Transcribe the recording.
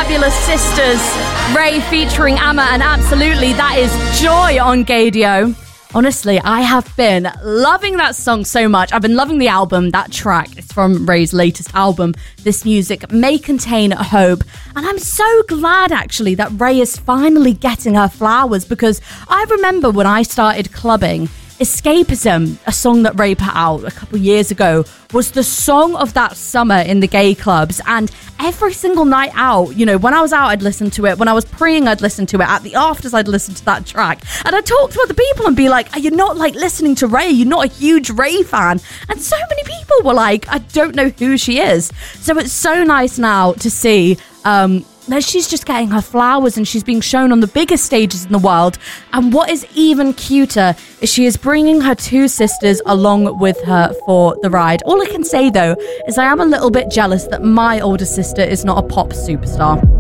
Fabulous Sisters, Ray featuring Amma, and absolutely that is Joy on Gaydio. Honestly, I have been loving that song so much. I've been loving the album. That track is from Ray's latest album. This music may contain hope. And I'm so glad, actually, that Ray is finally getting her flowers, because I remember when I started clubbing, Escapism, a song that Ray put out a couple years ago, was the song of that summer in the gay clubs. And every single night out, you know, when I was out, I'd listen to it. When I was preying, I'd listen to it. At the afters, I'd listen to that track. And I'd talk to other people and be like, are you not like listening to Ray? You're not a huge Ray fan. And so many people were like, I don't know who she is. So it's so nice now to see that she's just getting her flowers and she's being shown on the biggest stages in the world. And what is even cuter is she is bringing her two sisters along with her for the ride. All I can say, though, is I am a little bit jealous that my older sister is not a pop superstar.